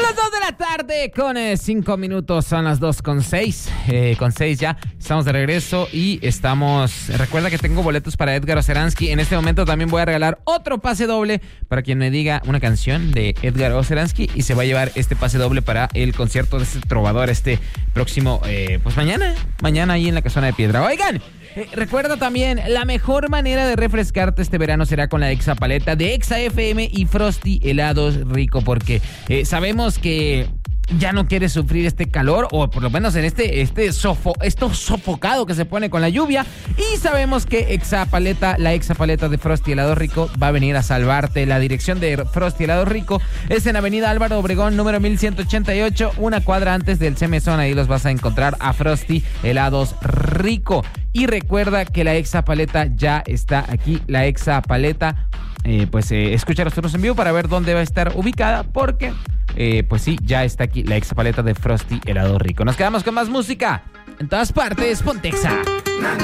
las 2 de la tarde con 5 minutos, son las 2:06, con 6 ya, estamos de regreso y recuerda que tengo boletos para Edgar Oceransky. En este momento también voy a regalar otro pase doble para quien me diga una canción de Edgar Oceransky y se va a llevar este pase doble para el concierto de este trovador próximo, pues mañana ahí en la Casona de Piedra. Oigan, recuerda también, la mejor manera de refrescarte este verano será con la Exa Paleta de Exa FM y Frosty Helados Rico, porque sabemos que ya no quieres sufrir este calor, o por lo menos en esto sofocado que se pone con la lluvia, y sabemos que la Exa Paleta de Frosty Helado Rico va a venir a salvarte. La dirección de Frosty Helado Rico es en Avenida Álvaro Obregón, número 1188, una cuadra antes del CMZón. Ahí los vas a encontrar a Frosty Helados Rico. Y recuerda que la Exa Paleta ya está aquí. La Exa Paleta, escucha los turnos en vivo para ver dónde va a estar ubicada, porque pues sí, ya está aquí la Exa Paleta de Frosty Helado Rico. Nos quedamos con más música. En todas partes, ponte Exa.